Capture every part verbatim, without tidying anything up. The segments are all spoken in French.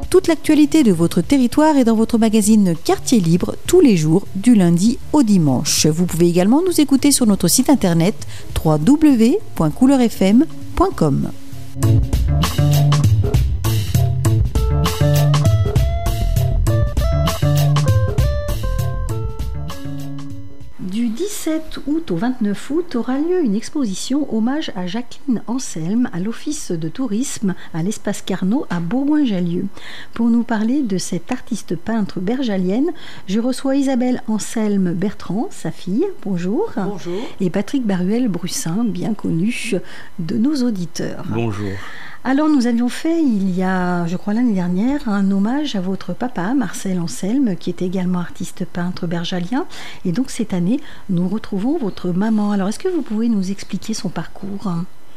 Toute l'actualité de votre territoire est dans votre magazine Quartier Libre tous les jours du lundi au dimanche. Vous pouvez également nous écouter sur notre site internet w w w point couleur f m point com. Du dix-sept août au vingt-neuf août aura lieu une exposition hommage à Jacqueline Anselme à l'Office de tourisme à l'Espace Carnot à Bourgoin-Jallieu. Pour nous parler de cette artiste peintre bergalienne, je reçois Isabelle Anselme-Bertrand, sa fille, bonjour. Bonjour. Et Patrick Baruel-Brussin, bien connu de nos auditeurs. Bonjour. Alors nous avions fait il y a, je crois l'année dernière, un hommage à votre papa, Marcel Anselme, qui est également artiste peintre bergalien. Et donc cette année, nous retrouvons votre maman. Alors est-ce que vous pouvez nous expliquer son parcours ?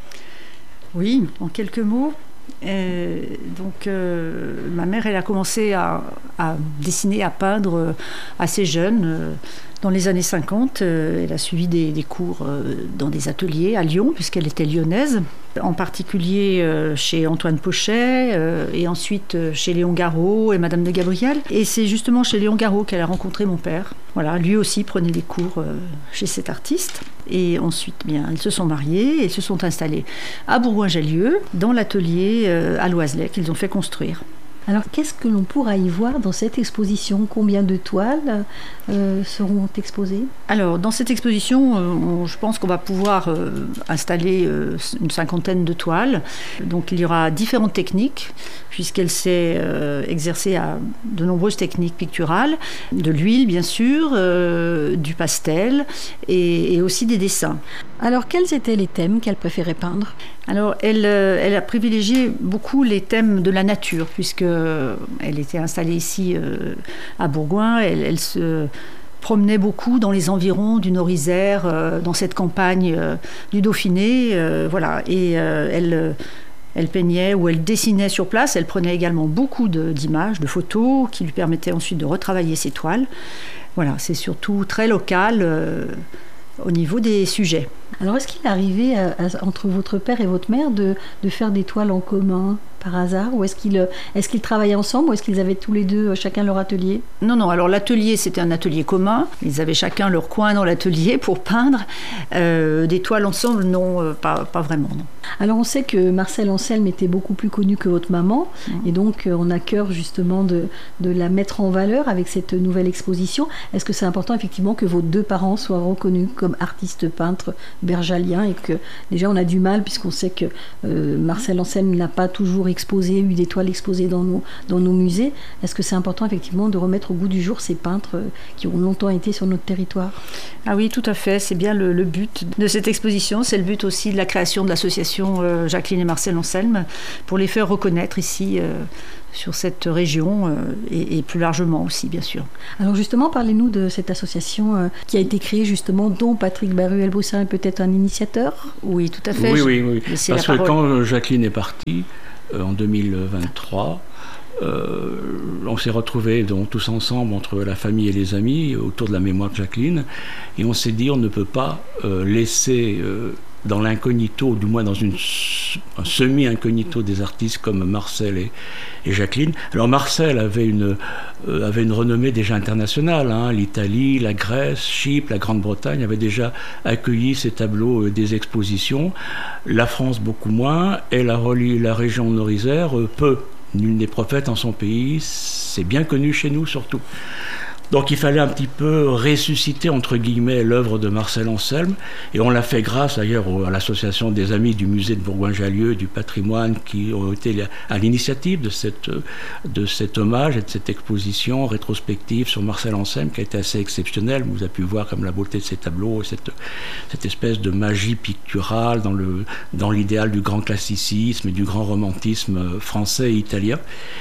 Oui, en quelques mots. Euh, donc euh, ma mère, elle a commencé à, à dessiner, à peindre assez jeune. Euh, Dans les années cinquante, euh, elle a suivi des, des cours euh, dans des ateliers à Lyon, puisqu'elle était lyonnaise, en particulier euh, chez Antoine Pochet, euh, et ensuite euh, chez Léon Garot et Madame de Gabriel. Et c'est justement chez Léon Garot qu'elle a rencontré mon père. Voilà, lui aussi prenait des cours euh, chez cet artiste. Et ensuite, bien, ils se sont mariés et se sont installés à Bourgoin-Jallieu, dans l'atelier euh, à Loiselet qu'ils ont fait construire. Alors, qu'est-ce que l'on pourra y voir dans cette exposition ? Combien de toiles euh, seront exposées ? Alors, dans cette exposition, euh, on, je pense qu'on va pouvoir euh, installer euh, une cinquantaine de toiles. Donc, il y aura différentes techniques, puisqu'elle s'est euh, exercée à de nombreuses techniques picturales, de l'huile, bien sûr, euh, du pastel et, et aussi des dessins. Alors, quels étaient les thèmes qu'elle préférait peindre ? Alors, elle, euh, elle a privilégié beaucoup les thèmes de la nature, puisque euh, elle était installée ici euh, à Bourgoin. Elle, elle se promenait beaucoup dans les environs du Nord-Isère, euh, dans cette campagne euh, du Dauphiné, euh, voilà. Et euh, elle, elle peignait ou elle dessinait sur place. Elle prenait également beaucoup de, d'images, de photos, qui lui permettaient ensuite de retravailler ses toiles. Voilà, c'est surtout très local euh, au niveau des sujets. Alors, est-ce qu'il est arrivé à, à, entre votre père et votre mère de, de faire des toiles en commun par hasard, ou est-ce qu'ils, est-ce qu'ils travaillaient ensemble, ou est-ce qu'ils avaient tous les deux chacun leur atelier ? Non, non, alors l'atelier, c'était un atelier commun. Ils avaient chacun leur coin dans l'atelier pour peindre. Euh, des toiles ensemble, non, euh, pas, pas vraiment, non. Alors, on sait que Marcel Anselme était beaucoup plus connu que votre maman, mmh. et donc euh, on a cœur justement de, de la mettre en valeur avec cette nouvelle exposition. Est-ce que c'est important, effectivement, que vos deux parents soient reconnus comme artistes peintres bergaliens, et que déjà on a du mal, puisqu'on sait que euh, Marcel Anselme n'a pas toujours exposé, eu des toiles exposées dans nos, dans nos musées. Est-ce que c'est important effectivement de remettre au goût du jour ces peintres qui ont longtemps été sur notre territoire ? Ah oui, tout à fait, c'est bien le, le but de cette exposition, c'est le but aussi de la création de l'association euh, Jacqueline et Marcel Anselme, pour les faire reconnaître ici euh, sur cette région euh, et, et plus largement aussi, bien sûr. Alors justement, parlez-nous de cette association euh, qui a été créée justement, dont Patrick Baruel-Brussin est peut-être un initiateur ? Oui, tout à fait. Oui, oui, oui. C'est parce que quand Jacqueline est partie, euh, en deux mille vingt-trois, euh, on s'est retrouvés donc, tous ensemble, entre la famille et les amis, autour de la mémoire de Jacqueline, et on s'est dit on ne peut pas euh, laisser... Euh, dans l'incognito, ou du moins dans une, un semi-incognito des artistes comme Marcel et, et Jacqueline. Alors Marcel avait une, euh, avait une renommée déjà internationale. Hein. L'Italie, la Grèce, Chypre, la Grande-Bretagne avaient déjà accueilli ces tableaux euh, des expositions. La France beaucoup moins, et la, la région Nord-Isère euh, peu. Nul n'est prophète en son pays, c'est bien connu chez nous surtout. Donc il fallait un petit peu ressusciter, entre guillemets, l'œuvre de Marcel Anselme, et on l'a fait grâce d'ailleurs à l'association des amis du musée de Bourgoin-Jallieu, du patrimoine, qui ont été à l'initiative de, cette, de cet hommage et de cette exposition rétrospective sur Marcel Anselme, qui a été assez exceptionnelle. Vous avez pu voir comme la beauté de ces tableaux, cette, cette espèce de magie picturale dans, le, dans l'idéal du grand classicisme et du grand romantisme français et italien.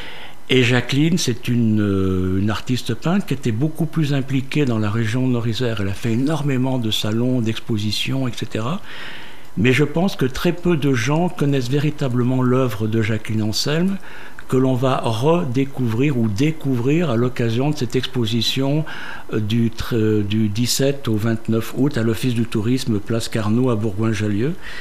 Et Jacqueline, c'est une, une artiste peintre qui était beaucoup plus impliquée dans la région Nord-Isère. Elle a fait énormément de salons, d'expositions, et cetera. Mais je pense que très peu de gens connaissent véritablement l'œuvre de Jacqueline Anselme, que l'on va redécouvrir ou découvrir à l'occasion de cette exposition du, du dix-sept au vingt-neuf août à l'Office du tourisme, place Carnot à Bourgoin-Jallieu.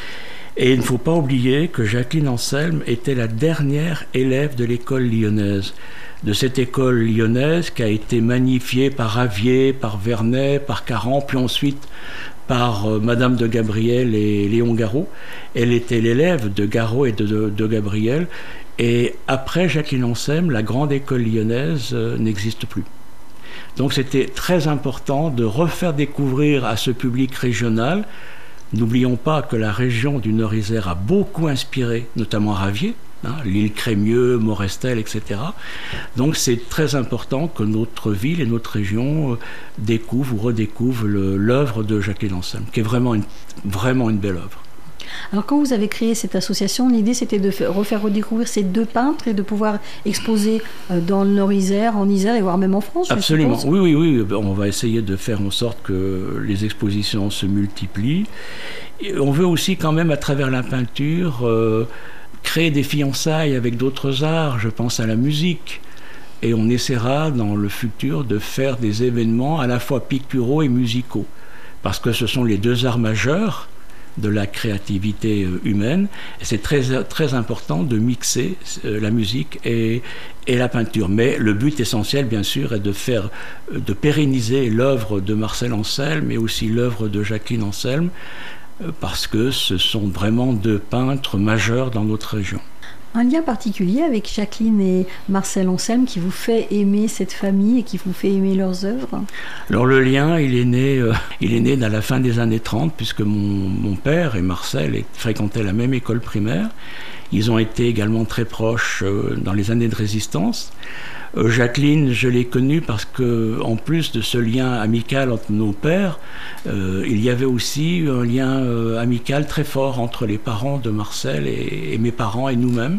Et il ne faut pas oublier que Jacqueline Anselme était la dernière élève de l'école lyonnaise. De cette école lyonnaise qui a été magnifiée par Ravier, par Vernet, par Caran, puis ensuite par euh, Madame de Gabriel et Léon Garot. Elle était l'élève de Garot et de, de, de Gabriel. Et après Jacqueline Anselme, la grande école lyonnaise euh, n'existe plus. Donc c'était très important de refaire découvrir à ce public régional. N'oublions pas que la région du Nord-Isère a beaucoup inspiré, notamment Ravier, hein, l'île Crémieux, Morestel, et cetera. Donc c'est très important que notre ville et notre région euh, découvrent ou redécouvrent le, l'œuvre de Jacqueline Anselme, qui est vraiment une, vraiment une belle œuvre. Alors quand vous avez créé cette association, l'idée c'était de refaire redécouvrir ces deux peintres et de pouvoir exposer dans le Nord-Isère, en Isère et voire même en France. Absolument, oui, oui, oui. On va essayer de faire en sorte que les expositions se multiplient. Et on veut aussi quand même à travers la peinture euh, créer des fiançailles avec d'autres arts, je pense à la musique. Et on essaiera dans le futur de faire des événements à la fois picturaux et musicaux. Parce que ce sont les deux arts majeurs de la créativité humaine. Et c'est très, très important de mixer la musique et, et la peinture. Mais le but essentiel, bien sûr, est de faire, de pérenniser l'œuvre de Marcel Anselme, mais aussi l'œuvre de Jacqueline Anselme, parce que ce sont vraiment deux peintres majeurs dans notre région. Un lien particulier avec Jacqueline et Marcel Anselme qui vous fait aimer cette famille et qui vous fait aimer leurs œuvres? Alors le lien, il est né, euh, il est né dans la fin des années trente, puisque mon, mon père et Marcel fréquentaient la même école primaire. Ils ont été également très proches euh, dans les années de résistance. Euh, Jacqueline, je l'ai connue parce que, en plus de ce lien amical entre nos pères, euh, il y avait aussi un lien euh, amical très fort entre les parents de Marcel et, et mes parents et nous-mêmes.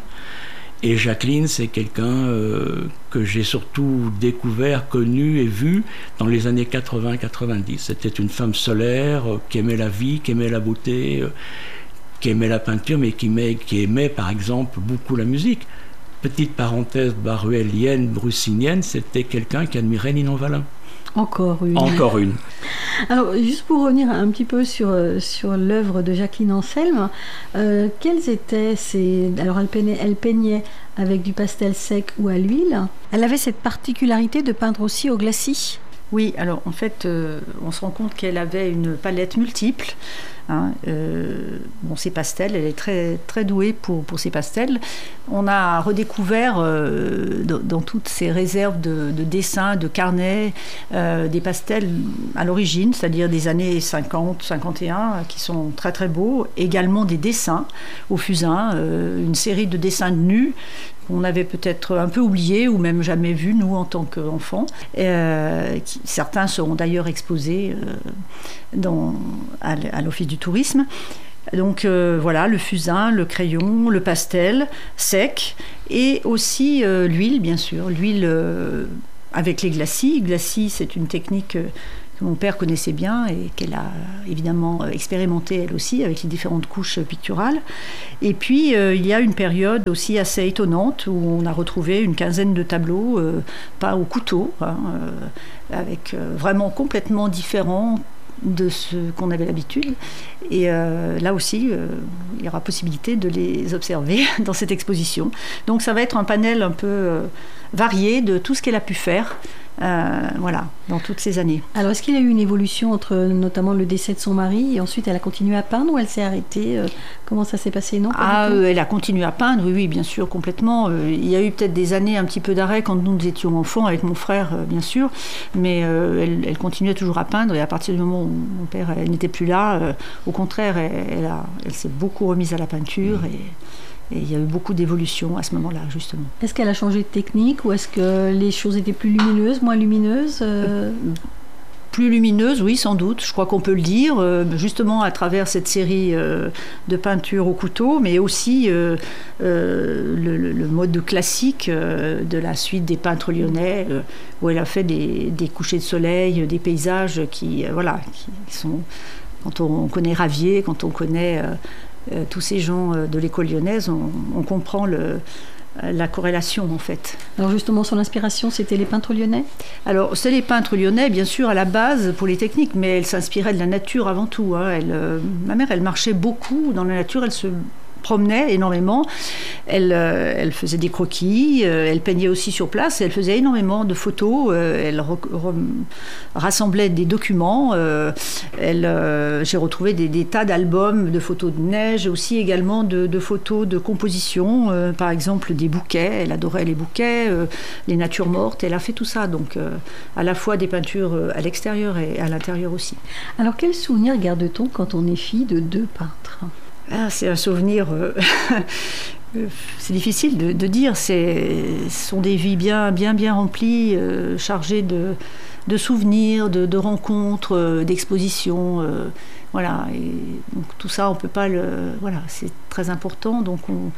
Et Jacqueline, c'est quelqu'un euh, que j'ai surtout découvert, connu et vu dans les années quatre-vingts quatre-vingt-dix. C'était une femme solaire euh, qui aimait la vie, qui aimait la beauté, euh, qui aimait la peinture, mais qui aimait, qui aimait par exemple beaucoup la musique. Petite parenthèse baruélienne, brussinienne, c'était quelqu'un qui admirait Ninon Valin. Encore une. Encore une. Alors, juste pour revenir un petit peu sur, sur l'œuvre de Jacqueline Anselme, euh, quelles étaient ces... Alors, elle peignait, elle peignait avec du pastel sec ou à l'huile. Elle avait cette particularité de peindre aussi au glacis. Oui, alors en fait, euh, on se rend compte qu'elle avait une palette multiple. Hein, euh, bon, ses pastels, elle est très, très douée pour, pour ses pastels. On a redécouvert euh, dans, dans toutes ces réserves de, de dessins, de carnets, euh, des pastels à l'origine, c'est-à-dire des années cinquante, cinquante et un, qui sont très très beaux. Également des dessins au fusain, euh, une série de dessins de nus qu'on avait peut-être un peu oubliés ou même jamais vus, nous, en tant qu'enfants. Euh, qui, certains seront d'ailleurs exposés euh, dans, à, à l'Office du tourisme. Donc euh, voilà, le fusain, le crayon, le pastel sec et aussi euh, l'huile, bien sûr, l'huile euh, avec les glacis. Glacis, c'est une technique euh, que mon père connaissait bien et qu'elle a évidemment expérimenté elle aussi avec les différentes couches picturales. Et puis euh, il y a une période aussi assez étonnante où on a retrouvé une quinzaine de tableaux euh, peints au couteau, hein, euh, avec euh, vraiment complètement différents de ce qu'on avait l'habitude. Et euh, là aussi, euh, il y aura possibilité de les observer dans cette exposition. Donc ça va être un panel un peu euh, varié de tout ce qu'elle a pu faire. Euh, voilà, dans toutes ces années. Alors, est-ce qu'il y a eu une évolution entre notamment le décès de son mari et ensuite elle a continué à peindre ou elle s'est arrêtée? Comment ça s'est passé? Non, ah, euh, elle a continué à peindre, oui, oui, bien sûr, complètement. Euh, il y a eu peut-être des années un petit peu d'arrêt quand nous, nous étions enfants avec mon frère, euh, bien sûr, mais euh, elle, elle continuait toujours à peindre et à partir du moment où mon père elle, n'était plus là, euh, au contraire, elle, elle, a, elle s'est beaucoup remise à la peinture et Et il y a eu beaucoup d'évolutions à ce moment-là, justement. Est-ce qu'elle a changé de technique ou est-ce que les choses étaient plus lumineuses, moins lumineuses euh... Plus lumineuses, oui, sans doute. Je crois qu'on peut le dire, euh, justement à travers cette série euh, de peintures au couteau, mais aussi euh, euh, le, le mode classique euh, de la suite des peintres lyonnais, euh, où elle a fait des, des couchers de soleil, des paysages qui, euh, voilà, qui sont... Quand on connaît Ravier, quand on connaît... Euh, Euh, tous ces gens euh, de l'école lyonnaise, on, on comprend le, la corrélation en fait. Alors justement, son inspiration, c'était les peintres lyonnais ? Alors, c'est les peintres lyonnais, bien sûr, à la base, pour les techniques, mais elle s'inspirait de la nature avant tout. Hein. Elle, euh, ma mère, elle marchait beaucoup dans la nature, elle se promenait énormément, elle, euh, elle faisait des croquis, euh, elle peignait aussi sur place, elle faisait énormément de photos, euh, elle re- re- rassemblait des documents, euh, elle, euh, j'ai retrouvé des, des tas d'albums de photos de neige, aussi également de, de photos de composition, euh, par exemple des bouquets, elle adorait les bouquets, euh, les natures mortes, elle a fait tout ça, donc euh, à la fois des peintures à l'extérieur et à l'intérieur aussi. Alors quel souvenir garde-t-on quand on est fille de deux peintres ? Ah, c'est un souvenir, euh, c'est difficile de, de dire, c'est, ce sont des vies bien, bien, bien remplies, euh, chargées de, de souvenirs, de, de rencontres, euh, d'expositions, euh, voilà, et donc tout ça on peut pas le, voilà, c'est très important, donc on,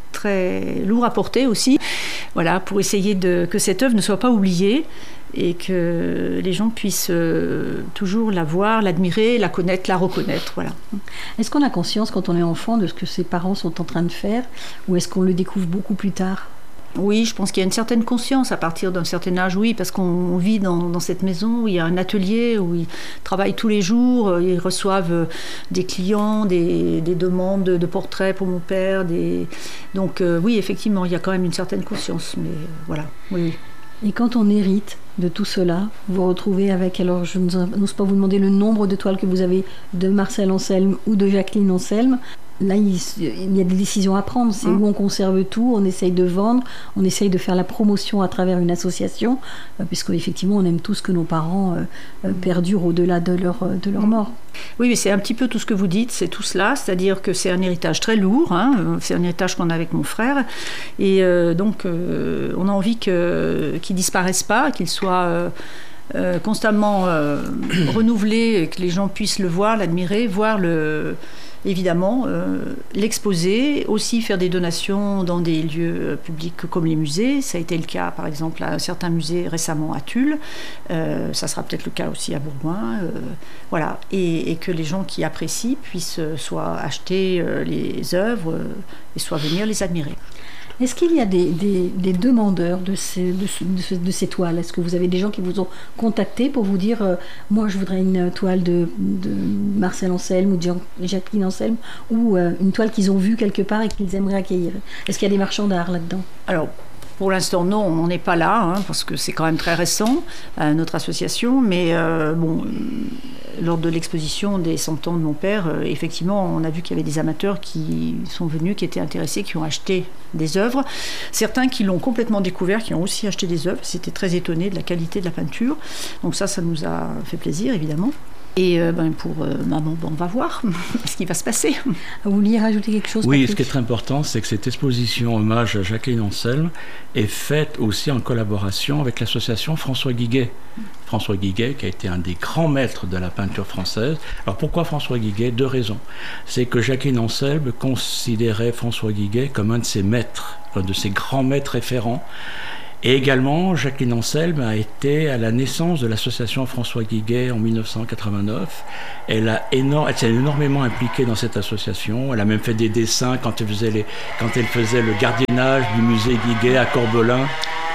très lourd à porter aussi, voilà, pour essayer de, que cette œuvre ne soit pas oubliée et que les gens puissent euh, toujours la voir, l'admirer, la connaître, la reconnaître, voilà. Est-ce qu'on a conscience quand on est enfant de ce que ses parents sont en train de faire, ou est-ce qu'on le découvre beaucoup plus tard ? Oui, je pense qu'il y a une certaine conscience à partir d'un certain âge, oui, parce qu'on vit dans, dans cette maison où il y a un atelier, où ils travaillent tous les jours, ils reçoivent des clients, des, des demandes de portraits pour mon père, des... donc euh, oui, effectivement, il y a quand même une certaine conscience, mais euh, voilà, oui, oui. Et quand on hérite de tout cela, vous vous retrouvez avec, alors je n'ose pas vous demander le nombre de toiles que vous avez de Marcel Anselme ou de Jacqueline Anselme. Là, il, il y a des décisions à prendre. C'est mmh. où on conserve tout, on essaye de vendre, on essaye de faire la promotion à travers une association, euh, puisqu'effectivement, on aime tout ce que nos parents euh, euh, perdurent au-delà de leur, de leur mort. Oui, mais c'est un petit peu tout ce que vous dites, c'est tout cela, c'est-à-dire que c'est un héritage très lourd, hein, c'est un héritage qu'on a avec mon frère, et euh, donc euh, on a envie que, qu'il ne disparaisse pas, qu'il soit... Euh, Euh, constamment euh, renouvelé, que les gens puissent le voir, l'admirer, voir le, évidemment euh, l'exposer, aussi faire des donations dans des lieux publics comme les musées. Ça a été le cas par exemple à un certain musée récemment à Tulle, euh, ça sera peut-être le cas aussi à Bourgoin, euh, voilà, et, et que les gens qui apprécient puissent soit acheter euh, les œuvres euh, et soit venir les admirer. Est-ce qu'il y a des, des, des demandeurs de ces, de, de, de ces toiles ? Est-ce que vous avez des gens qui vous ont contacté pour vous dire euh, moi je voudrais une toile de, de Marcel Anselme ou de Jacqueline Anselme, ou euh, une toile qu'ils ont vue quelque part et qu'ils aimeraient accueillir ? Est-ce qu'il y a des marchands d'art là-dedans ? Alors, pour l'instant, non, on n'en est pas là, hein, parce que c'est quand même très récent, euh, notre association, mais euh, bon, lors de l'exposition des cent ans de mon père, euh, effectivement, on a vu qu'il y avait des amateurs qui sont venus, qui étaient intéressés, qui ont acheté des œuvres. Certains qui l'ont complètement découvert, qui ont aussi acheté des œuvres, c'était très étonné de la qualité de la peinture. Donc ça, ça nous a fait plaisir, évidemment. Et euh, ben pour euh, maman, ben on va voir ce qui va se passer. Vous vouliez rajouter quelque chose ? Oui, Patrick ? ce qui est très important, c'est que cette exposition hommage à Jacqueline Anselme est faite aussi en collaboration avec l'association François Guiguet. François Guiguet, qui a été un des grands maîtres de la peinture française. Alors pourquoi François Guiguet ? Deux raisons. C'est que Jacqueline Anselme considérait François Guiguet comme un de ses maîtres, un de ses grands maîtres référents. Et également, Jacqueline Anselme a été à la naissance de l'association François Guiguet en dix-neuf cent quatre-vingt-neuf. Elle, a éno- elle s'est énormément impliquée dans cette association. Elle a même fait des dessins quand elle faisait, les, quand elle faisait le gardiennage du musée Guiguet à Corbelin.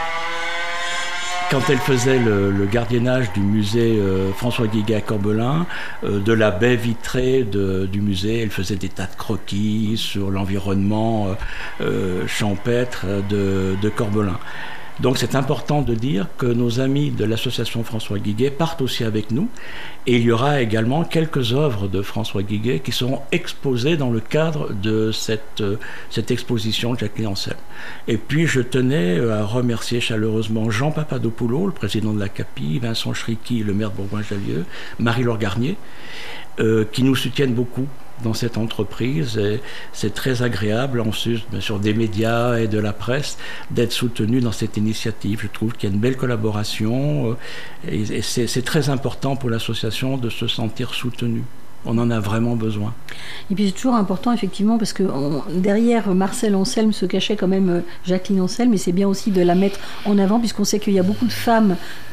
Quand elle faisait le, le gardiennage du musée euh, François Guiguet à Corbelin, euh, de la baie vitrée de, du musée, elle faisait des tas de croquis sur l'environnement euh, euh, champêtre de, de Corbelin. Donc c'est important de dire que nos amis de l'association François Guiguet partent aussi avec nous, et il y aura également quelques œuvres de François Guiguet qui seront exposées dans le cadre de cette, cette exposition de Jacqueline Anselme. Et puis je tenais à remercier chaleureusement Jean Papadopoulou, le président de la C A P I, Vincent Chriqui, le maire de Bourgoin-Jallieu, Marie-Laure Garnier, euh, qui nous soutiennent beaucoup dans cette entreprise, et c'est très agréable en sus bien sûr des médias et de la presse d'être soutenu dans cette initiative. Je trouve qu'il y a une belle collaboration et c'est, c'est très important pour l'association de se sentir soutenu. On en a vraiment besoin. Et puis c'est toujours important effectivement parce que on, derrière Marcel Anselme se cachait quand même Jacqueline Anselme, et c'est bien aussi de la mettre en avant puisqu'on sait qu'il y a beaucoup de femmes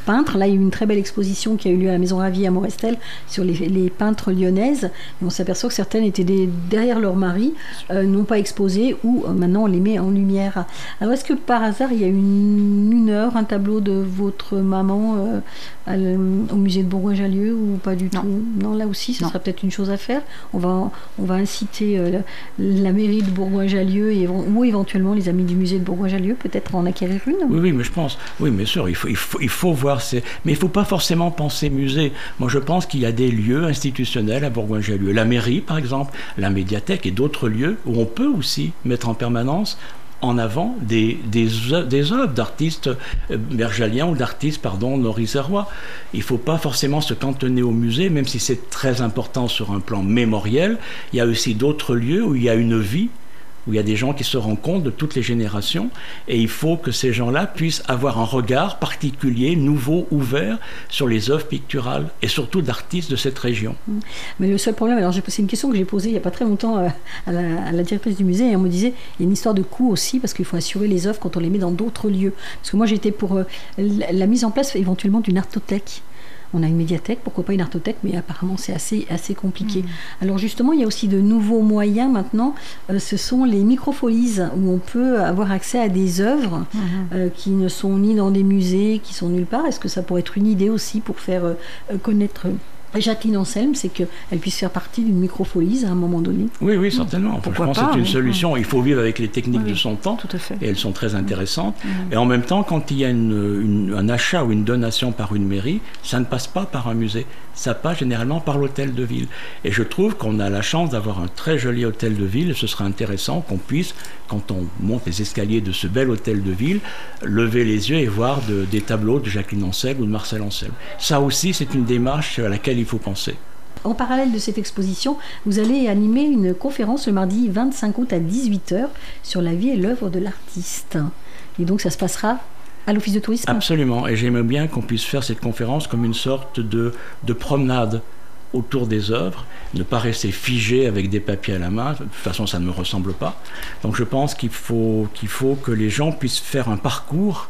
peintres. Là, il y a eu une très belle exposition qui a eu lieu à la Maison Ravier à Morestel sur les, les peintres lyonnaises. Et on s'aperçoit que certaines étaient des, derrière leur mari, euh, non pas exposées, ou euh, maintenant on les met en lumière. Alors, est-ce que par hasard, il y a une, une heure, un tableau de votre maman euh, à le, au musée de Bourgoin-Jallieu ou pas du non. tout? Non, là aussi, ce non. serait peut-être une chose à faire. On va, on va inciter euh, la, la mairie de Bourgoin-Jallieu et, ou éventuellement les amis du musée de Bourgoin-Jallieu, peut-être en acquérir une. Oui, oui, mais je pense, oui, bien sûr, il faut, il faut, il faut voir, ces... mais il ne faut pas forcément penser musée. Moi, je pense qu'il y a des lieux institutionnels à Bourgoin-Jallieu. La mairie, par exemple, la médiathèque et d'autres lieux où on peut aussi mettre en permanence en avant des, des, des œuvres d'artistes bergaliens ou d'artistes, pardon, norisérois. Il ne faut pas forcément se cantonner au musée, même si c'est très important sur un plan mémoriel. Il y a aussi d'autres lieux où il y a une vie, où il y a des gens qui se rencontrent de toutes les générations, et il faut que ces gens-là puissent avoir un regard particulier, nouveau, ouvert sur les œuvres picturales, et surtout d'artistes de cette région. Mais le seul problème, alors j'ai posé une question que j'ai posée il n'y a pas très longtemps à la, à la directrice du musée, et on me disait, il y a une histoire de coût aussi, parce qu'il faut assurer les œuvres quand on les met dans d'autres lieux. Parce que moi j'étais pour euh, la mise en place éventuellement d'une artothèque. On a une médiathèque, pourquoi pas une artothèque, mais apparemment c'est assez, assez compliqué. Mmh. Alors justement, il y a aussi de nouveaux moyens maintenant, euh, ce sont les microfolies, où on peut avoir accès à des œuvres mmh. euh, qui ne sont ni dans des musées, qui sont nulle part. Est-ce que ça pourrait être une idée aussi pour faire euh, connaître Jacqueline Anselme, c'est qu'elle puisse faire partie d'une microfolie à un moment donné? Oui, oui, certainement. Pourquoi je pense pas, que c'est une oui. solution. Il faut vivre avec les techniques oui, de son temps, tout à fait. Et elles sont très intéressantes. Mmh. Et en même temps, quand il y a une, une, un achat ou une donation par une mairie, ça ne passe pas par un musée. Ça passe généralement par l'hôtel de ville. Et je trouve qu'on a la chance d'avoir un très joli hôtel de ville, et ce serait intéressant qu'on puisse, quand on monte les escaliers de ce bel hôtel de ville, lever les yeux et voir de, des tableaux de Jacqueline Anselme ou de Marcel Anselme. Ça aussi, c'est une démarche à laquelle il faut penser. En parallèle de cette exposition, vous allez animer une conférence le mardi vingt-cinq août à dix-huit heures sur la vie et l'œuvre de l'artiste. Et donc ça se passera à l'Office de tourisme? Absolument, et j'aimerais bien qu'on puisse faire cette conférence comme une sorte de, de promenade autour des œuvres, ne pas rester figé avec des papiers à la main. De toute façon, ça ne me ressemble pas. Donc je pense qu'il faut, qu'il faut que les gens puissent faire un parcours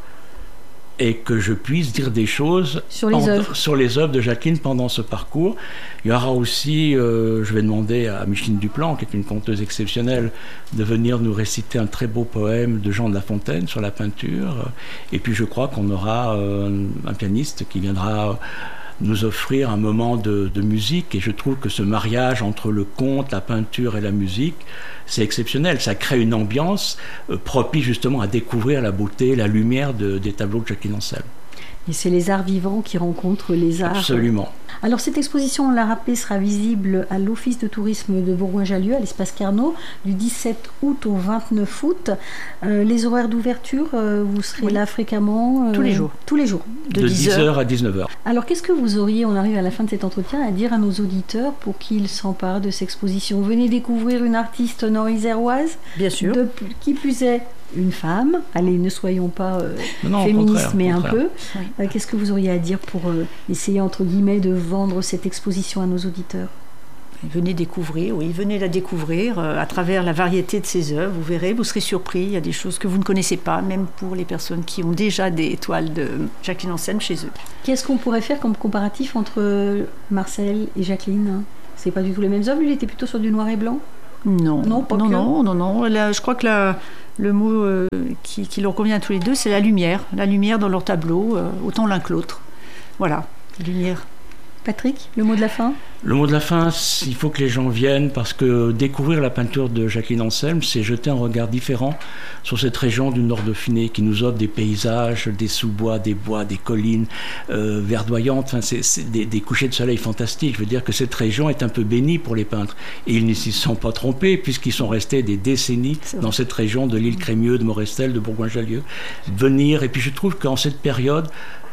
et que je puisse dire des choses sur les, œuvres. sur les œuvres de Jacqueline pendant ce parcours. Il y aura aussi, euh, je vais demander à Micheline Duplan, qui est une conteuse exceptionnelle, de venir nous réciter un très beau poème de Jean de La Fontaine sur la peinture. Et puis je crois qu'on aura euh, un pianiste qui viendra nous offrir un moment de, de musique, et je trouve que ce mariage entre le conte, la peinture et la musique, c'est exceptionnel. Ça crée une ambiance euh, propice justement à découvrir la beauté, la lumière de, des tableaux de Jacqueline Anselme. Et c'est les arts vivants qui rencontrent les arts. Absolument. Alors cette exposition, on l'a rappelé, sera visible à l'Office de tourisme de Bourgoin-Jallieu, à l'espace Carnot, du dix-sept août au vingt-neuf août. Euh, les horaires d'ouverture, euh, vous serez oui. là fréquemment euh, Tous les jours. Tous les jours. De, de dix heures à dix-neuf heures. Alors qu'est-ce que vous auriez, on arrive à la fin de cet entretien, à dire à nos auditeurs pour qu'ils s'emparent de cette exposition? Venez découvrir une artiste noriséroise. Bien sûr. De, qui plus est, une femme. Allez, ne soyons pas euh, non, féministes, mais un peu. Oui. Euh, qu'est-ce que vous auriez à dire pour euh, essayer, entre guillemets, de vendre cette exposition à nos auditeurs? Venez découvrir, oui, venez la découvrir euh, à travers la variété de ses œuvres. Vous verrez, vous serez surpris. Il y a des choses que vous ne connaissez pas, même pour les personnes qui ont déjà des toiles de Jacqueline Anselme chez eux. Qu'est-ce qu'on pourrait faire comme comparatif entre Marcel et Jacqueline? C'est pas du tout les mêmes œuvres. Lui, il était plutôt sur du noir et blanc. Non, non, pas non, que. non, non, non. Là, je crois que la, le mot euh, qui, qui leur convient à tous les deux, c'est la lumière. La lumière dans leur tableau, euh, autant l'un que l'autre. Voilà, lumière. Patrick, le mot de la fin? Le mot de la fin, il faut que les gens viennent, parce que découvrir la peinture de Jacqueline Anselme, c'est jeter un regard différent sur cette région du Nord Dauphiné qui nous offre des paysages, des sous-bois, des bois, des collines euh, verdoyantes, enfin, c'est, c'est des, des couchers de soleil fantastiques. Je veux dire que cette région est un peu bénie pour les peintres. Et ils ne s'y sont pas trompés, puisqu'ils sont restés des décennies dans cette région de l'île Crémieux, de Morestel, de Bourgoin-Jallieu. Venir, et puis je trouve qu'en cette période,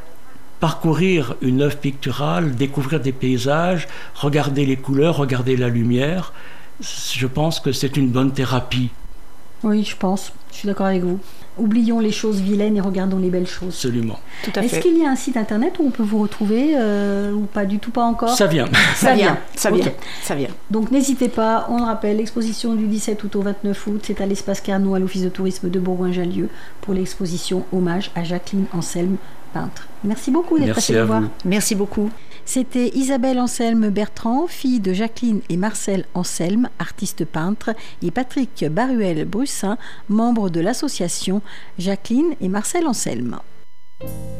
parcourir une œuvre picturale, découvrir des paysages, regarder les couleurs, regarder la lumière, je pense que c'est une bonne thérapie. Oui, je pense. Je suis d'accord avec vous. oublions les choses vilaines et regardons les belles choses. Absolument. Tout à fait. Est-ce qu'il y a un site internet où on peut vous retrouver euh, ou pas du tout, pas encore? Ça vient. Ça, ça vient. vient. Ça vient. Okay. Ça vient. Donc n'hésitez pas, on le rappelle, l'exposition du dix-sept août au vingt-neuf août, c'est à l'espace Carnot à l'Office de tourisme de Bourgoin-Jallieu pour l'exposition hommage à Jacqueline Anselme, peintre. Merci beaucoup d'être passé nous voir. Merci beaucoup. C'était Isabelle Anselme-Bertrand, fille de Jacqueline et Marcel Anselme, artiste peintre, et Patrick Baruel-Brussin, membre de l'association Jacqueline et Marcel Anselme.